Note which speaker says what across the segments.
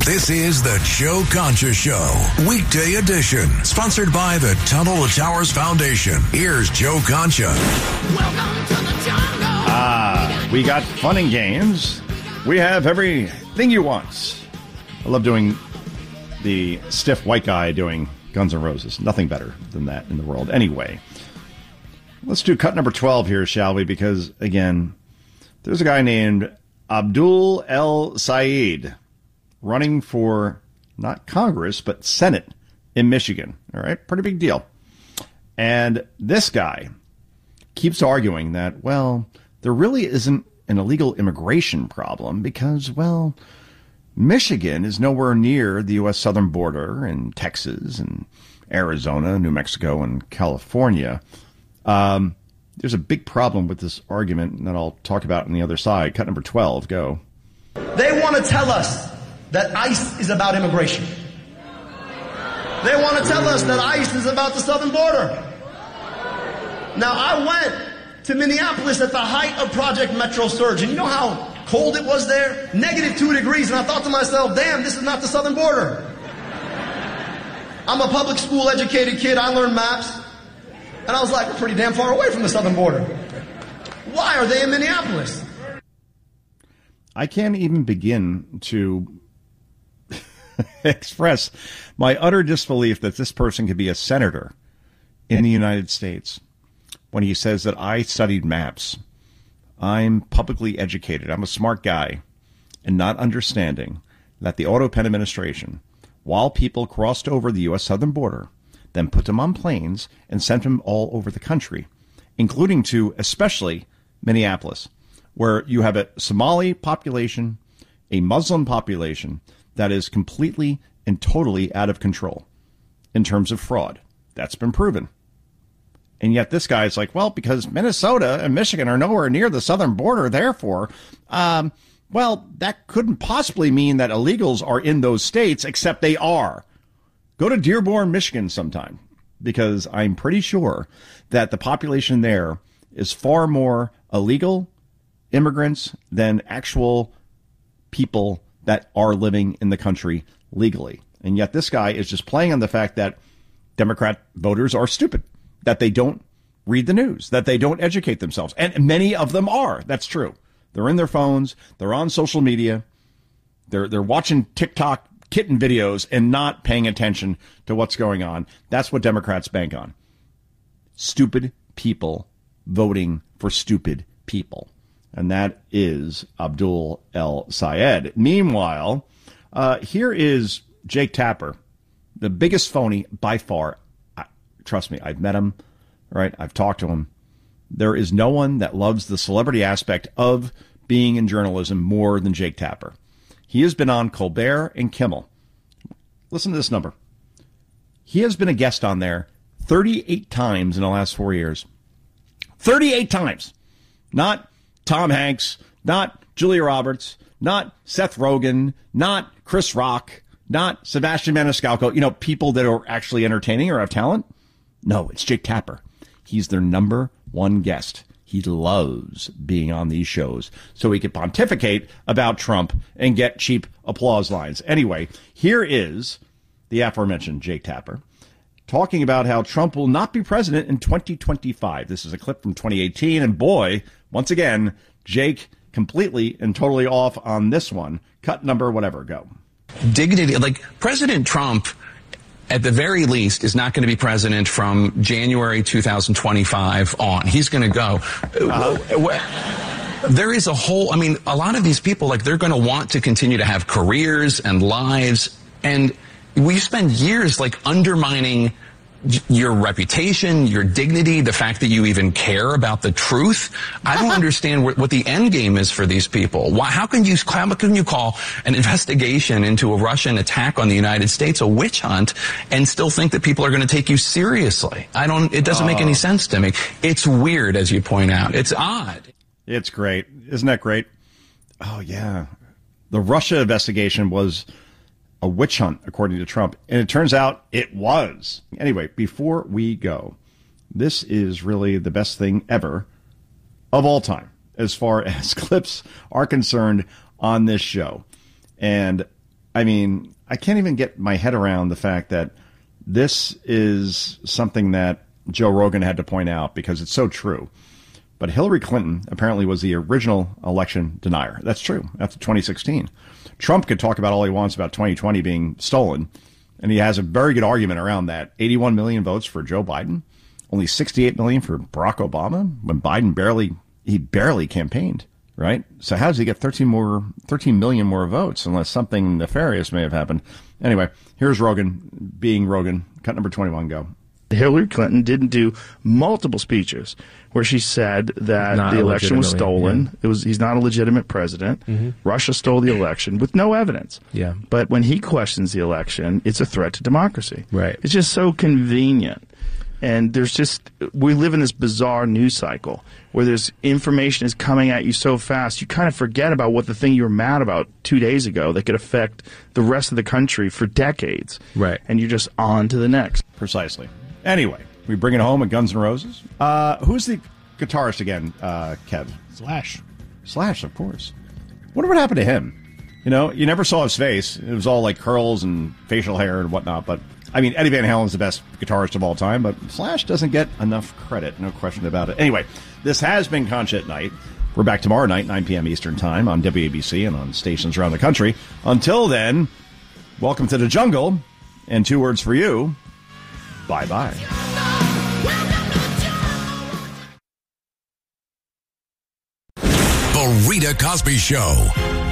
Speaker 1: This is the Joe Concha Show, weekday edition, sponsored by the Tunnel to Towers Foundation. Here's Joe Concha.
Speaker 2: Welcome to the jungle.
Speaker 3: We got fun and games. We have everything you want. I love doing the stiff white guy doing Guns N' Roses. Nothing better than that in the world. Anyway, let's do cut number 12 here, shall we? Because, again, there's a guy named Abdul El Sayed running for not Congress, but Senate in Michigan. All right, pretty big deal. And this guy keeps arguing that, well, there really isn't an illegal immigration problem because, well, Michigan is nowhere near the U.S. southern border, and Texas and Arizona, New Mexico, and California. There's a big problem with this argument that I'll talk about on the other side. Cut number 12, go.
Speaker 4: They want to tell us that ICE is about immigration. They want to tell us that ICE is about the southern border. Now, I went to Minneapolis at the height of Project Metro Surge, and you know how cold it was there? -2 degrees, and I thought to myself, damn, this is not the southern border. I'm a public school educated kid, I learned maps, and I was like, we're pretty damn far away from the southern border. Why are they in Minneapolis?
Speaker 3: I can't even begin to express my utter disbelief that this person could be a senator in the United States when he says that I studied maps. I'm publicly educated. I'm a smart guy, and not understanding that the Auto Pen administration, while people crossed over the U.S. southern border, then put them on planes and sent them all over the country, including to especially Minneapolis, where you have a Somali population, a Muslim population that is completely and totally out of control in terms of fraud. That's been proven. And yet this guy is like, well, because Minnesota and Michigan are nowhere near the southern border, therefore, well, that couldn't possibly mean that illegals are in those states, except they are. Go to Dearborn, Michigan sometime, because I'm pretty sure that the population there is far more illegal immigrants than actual people that are living in the country legally. And yet this guy is just playing on the fact that Democrat voters are stupid, that they don't read the news, that they don't educate themselves. And many of them are. That's true. They're in their phones. They're on social media. They're watching TikTok kitten videos and not paying attention to what's going on. That's what Democrats bank on. Stupid people voting for stupid people. And that is Abdul El Sayed. Meanwhile, here is Jake Tapper, the biggest phony by far. Trust me, I've met him, right? I've talked to him. There is no one that loves the celebrity aspect of being in journalism more than Jake Tapper. He has been on Colbert and Kimmel. Listen to this number. He has been a guest on there 38 times in the last 4 years. 38 times. Not Tom Hanks, not Julia Roberts, not Seth Rogen, not Chris Rock, not Sebastian Maniscalco, you know, people that are actually entertaining or have talent. No, it's Jake Tapper. He's their number one guest. He loves being on these shows so he can pontificate about Trump and get cheap applause lines. Anyway, here is the aforementioned Jake Tapper talking about how Trump will not be president in 2025. This is a clip from 2018. And boy, once again, Jake completely and totally off on this one. Cut number, whatever, go.
Speaker 5: Dignity, like President Trump, at the very least, is not going to be president from January 2025 on. He's going to go. There is a whole, I mean, a lot of these people, like, they're going to want to continue to have careers and lives. And we spend years, like, undermining your reputation, your dignity, the fact that you even care about the truth. I don't understand what the end game is for these people. Why? How can you call an investigation into a Russian attack on the United States a witch hunt and still think that people are going to take you seriously? It doesn't make any sense to me. It's weird, as you point out. It's odd.
Speaker 3: It's great. Isn't that great? Oh, yeah. The Russia investigation was a witch hunt, according to Trump. And it turns out it was. Anyway, before we go, this is really the best thing ever of all time, as far as clips are concerned on this show. And I mean, I can't even get my head around the fact that this is something that Joe Rogan had to point out because it's so true. But Hillary Clinton apparently was the original election denier. That's true. After 2016. Trump could talk about all he wants about 2020 being stolen. And he has a very good argument around that. 81 million votes for Joe Biden. Only 68 million for Barack Obama when Biden barely campaigned, right? So how does he get 13 million more votes unless something nefarious may have happened? Anyway, here's Rogan being Rogan. Cut number 21, go.
Speaker 6: Hillary Clinton didn't do multiple speeches where she said that the election was stolen. Yeah. He's not a legitimate president. Mm-hmm. Russia stole the election with no evidence.
Speaker 7: Yeah.
Speaker 6: But when he questions the election, it's a threat to democracy.
Speaker 7: Right.
Speaker 6: It's just so convenient. And we live in this bizarre news cycle where there's information is coming at you so fast, you kind of forget about what the thing you were mad about 2 days ago that could affect the rest of the country for decades.
Speaker 7: Right.
Speaker 6: And you're just on to the next.
Speaker 3: Precisely. Anyway, we bring it home at Guns N' Roses. Who's the guitarist again, Kev? Slash, of course. Wonder what happened to him. You know, you never saw his face. It was all like curls and facial hair and whatnot, but I mean, Eddie Van Halen's the best guitarist of all time, but Slash doesn't get enough credit. No question about it. Anyway, this has been Concha at Night. We're back tomorrow night, 9 p.m. Eastern Time on WABC and on stations around the country. Until then, welcome to the jungle. And 2 words for you. Bye-bye.
Speaker 1: The Rita Cosby Show.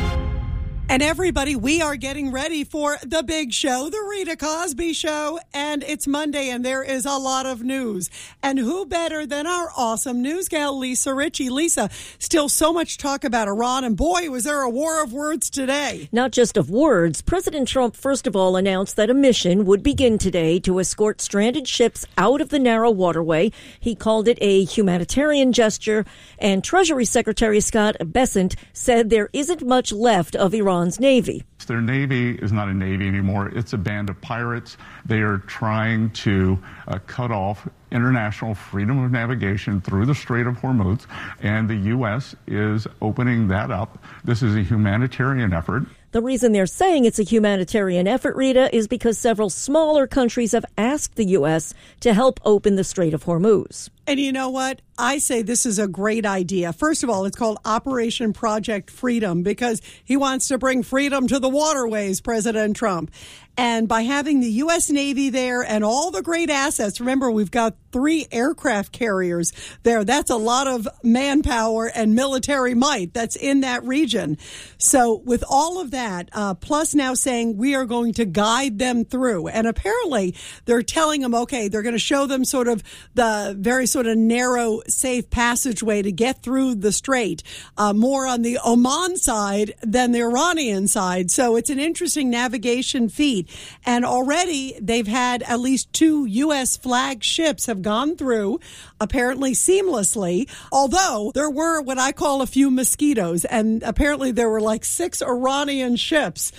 Speaker 8: And everybody, we are getting ready for the big show, the Rita Cosby Show. And it's Monday, and there is a lot of news. And who better than our awesome news gal, Lisa Ritchie. Lisa, still so much talk about Iran. And boy, was there a war of words today.
Speaker 9: Not just of words. President Trump, first of all, announced that a mission would begin today to escort stranded ships out of the narrow waterway. He called it a humanitarian gesture. And Treasury Secretary Scott Bessent said there isn't much left of Iran's Navy.
Speaker 10: Their Navy is not a Navy anymore. It's a band of pirates. They are trying to cut off international freedom of navigation through the Strait of Hormuz, and the U.S. is opening that up. This is a humanitarian effort.
Speaker 9: The reason they're saying it's a humanitarian effort, Rita, is because several smaller countries have asked the U.S. to help open the Strait of Hormuz.
Speaker 8: And you know what? I say this is a great idea. First of all, it's called Operation Project Freedom because he wants to bring freedom to the waterways, President Trump. And by having the U.S. Navy there and all the great assets, remember, we've got 3 aircraft carriers there. That's a lot of manpower and military might that's in that region. So with all of that, plus now saying we are going to guide them through. And apparently they're telling them, okay, they're going to show them sort of the very sort of narrow, safe passageway to get through the strait, more on the Oman side than the Iranian side. So it's an interesting navigation feat. And already they've had at least 2 U.S. flag ships have gone through, apparently seamlessly, although there were what I call a few mosquitoes. And apparently there were like 6 Iranian ships,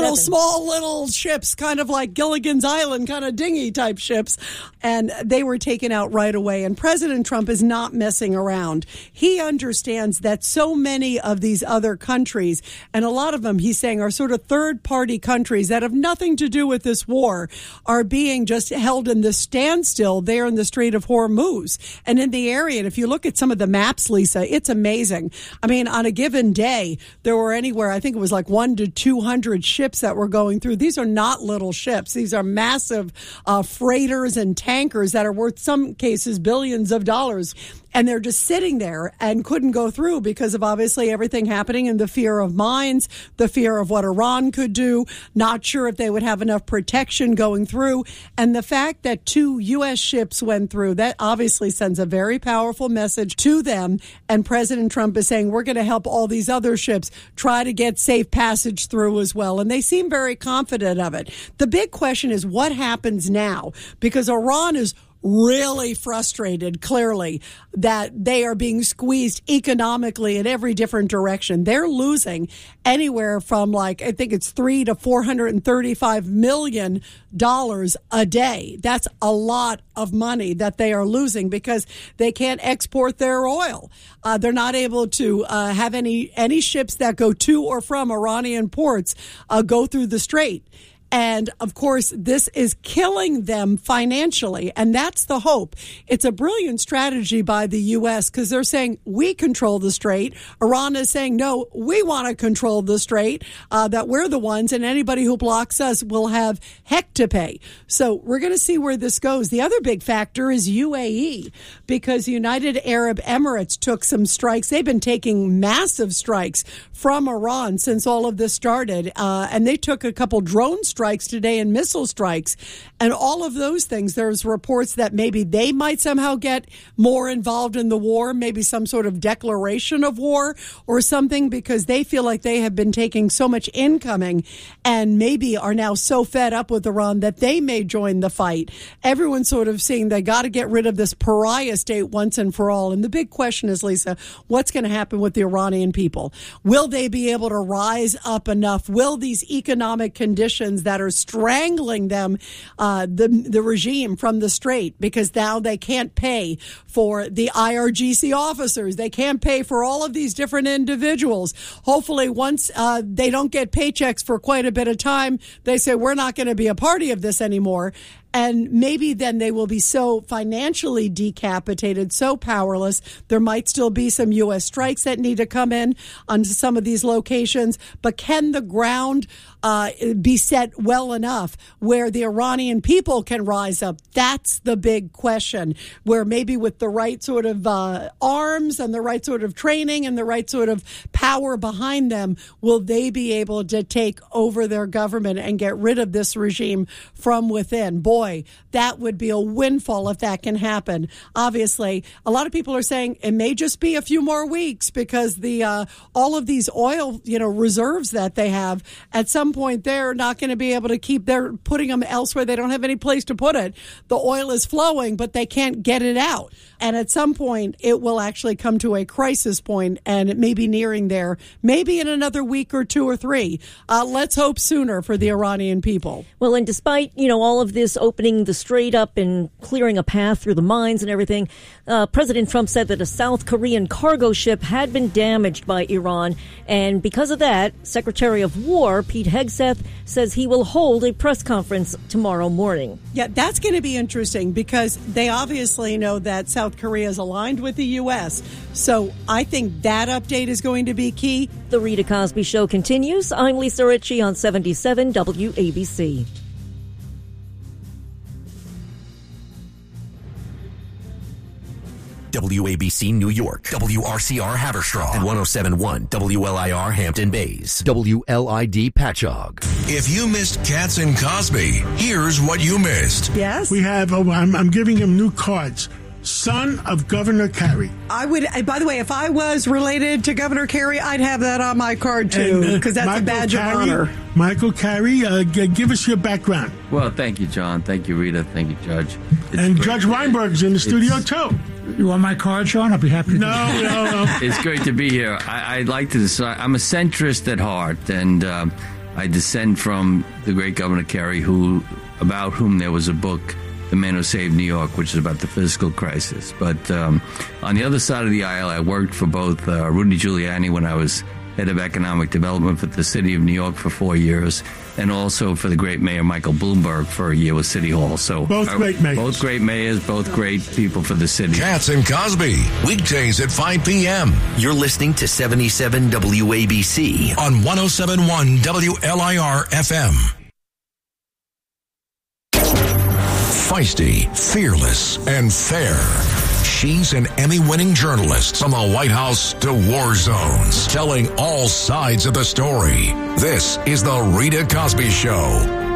Speaker 8: small little ships, kind of like Gilligan's Island, kind of dinghy type ships. And they were taken out right away. And President Trump is not messing around. He understands that so many of these other countries, and a lot of them, he's saying, are sort of third-party countries that have nothing to do with this war, are being just held in the standstill there in the Strait of Hormuz and in the area. And if you look at some of the maps, Lisa, it's amazing. I mean, on a given day, there were anywhere, I think it was like 100 to 200 ships that were going through. These are not little ships. These are massive freighters and tankers that are worth, some cases, billions of dollars. And they're just sitting there and couldn't go through because of obviously everything happening and the fear of mines, the fear of what Iran could do, not sure if they would have enough protection going through. And the fact that 2 U.S. ships went through, that obviously sends a very powerful message to them. And President Trump is saying, we're going to help all these other ships try to get safe passage through as well. And they seem very confident of it. The big question is what happens now? Because Iran is really frustrated, clearly, that they are being squeezed economically in every different direction. They're losing anywhere from, like, I think it's $300 to $435 million a day. That's a lot of money that they are losing because they can't export their oil. They're not able to have any ships that go to or from Iranian ports go through the strait. And, of course, this is killing them financially, and that's the hope. It's a brilliant strategy by the U.S. because they're saying, we control the strait. Iran is saying, no, we want to control the strait, that we're the ones, and anybody who blocks us will have heck to pay. So we're going to see where this goes. The other big factor is UAE, because United Arab Emirates took some strikes. They've been taking massive strikes from Iran since all of this started, and they took a couple drone strikes today and missile strikes, and all of those things. There's reports that maybe they might somehow get more involved in the war, maybe some sort of declaration of war or something, because they feel like they have been taking so much incoming and maybe are now so fed up with Iran that they may join the fight. Everyone's sort of saying they got to get rid of this pariah state once and for all. And the big question is, Lisa, what's going to happen with the Iranian people? Will they be able to rise up enough? Will these economic conditions that are strangling them, the regime from the strait, because now they can't pay for the IRGC officers, they can't pay for all of these different individuals. Hopefully, once they don't get paychecks for quite a bit of time, they say, we're not going to be a party of this anymore. And maybe then they will be so financially decapitated, so powerless. There might still be some U.S. strikes that need to come in onto some of these locations. But can the ground be set well enough where the Iranian people can rise up? That's the big question, where maybe with the right sort of arms and the right sort of training and the right sort of power behind them, will they be able to take over their government and get rid of this regime from within? Boy, that would be a windfall if that can happen. Obviously, a lot of people are saying it may just be a few more weeks because the all of these oil, reserves that they have, at some point they're not going to be able to keep. They're putting them elsewhere. They don't have any place to put it. The oil is flowing, but they can't get it out. And at some point, it will actually come to a crisis point, and it may be nearing there, maybe in another week or two or three. Let's hope sooner for the Iranian people.
Speaker 9: Well, and despite, all of this opening the strait up and clearing a path through the mines and everything, President Trump said that a South Korean cargo ship had been damaged by Iran. And because of that, Secretary of War Pete Hegseth says he will hold a press conference tomorrow morning. Yeah, that's going to be interesting because they obviously know that South Korea is aligned with the U.S. So I think that update is going to be key. The Rita Cosby Show continues. I'm Lisa Ritchie on 77 WABC.
Speaker 7: WABC New York, WRCR Haverstraw, and 107.1 WLIR Hampton Bays, WLID Patchogue.
Speaker 1: If you missed Katz and Cosby, here's what you missed.
Speaker 8: Yes?
Speaker 11: We have, I'm giving him new cards. Son of Governor Carey.
Speaker 8: I would, by the way, if I was related to Governor Carey, I'd have that on my card too, because that's Michael a badge of honor.
Speaker 11: Michael Carey, give us your background.
Speaker 12: Well, thank you, John. Thank you, Rita. Thank you, Judge.
Speaker 11: And Judge Weinberg's in the studio too.
Speaker 13: You want my card, Sean? I'll be happy to.
Speaker 11: No.
Speaker 12: It's great to be here. I'd like to decide. I'm a centrist at heart, and I descend from the great Governor Carey, about whom there was a book, The Man Who Saved New York, which is about the fiscal crisis. But on the other side of the aisle, I worked for both Rudy Giuliani when I was head of economic development for the city of New York for 4 years, and also for the great mayor Michael Bloomberg for a year with City Hall. So
Speaker 11: both great mayors.
Speaker 12: Both great mayors, both great people for the city.
Speaker 1: Katz and Cosby, weekdays at 5 p.m.
Speaker 7: You're listening to 77 WABC
Speaker 1: on 107.1 WLIR FM. Feisty, fearless, and fair. She's an Emmy-winning journalist from the White House to war zones, telling all sides of the story. This is The Rita Cosby Show.